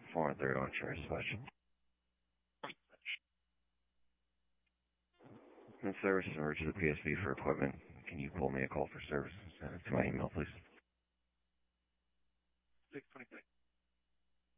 403rd on Cherry Special. The service is in to the PSP for equipment. Can you pull me a call for service and send it to my email, please?